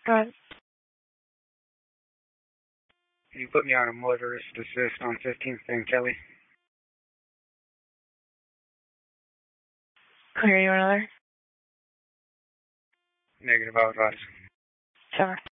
Go ahead. Can you put me on a motorist assist on 15th and Kelly? Clear you another? Negative, I was riding. Sure.